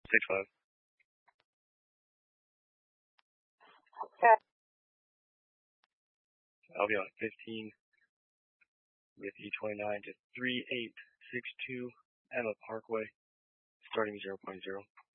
6-5. Okay. I'll be on 15 with E29 to 3862 Emma Parkway, starting 0.0.